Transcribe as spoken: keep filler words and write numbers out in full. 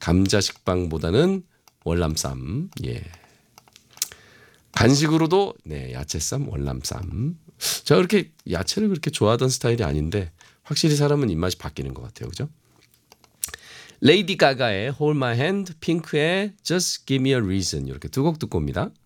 감자 식빵보다는 월남쌈. 예. 간식으로도 네, 야채쌈, 월남쌈. 제가 그렇게 야채를 그렇게 좋아하던 스타일이 아닌데 확실히 사람은 입맛이 바뀌는 것 같아요. 그죠? 레이디 가가의 Hold My Hand, 핑크의 Just Give Me a Reason 이렇게 두 곡 듣고 옵니다.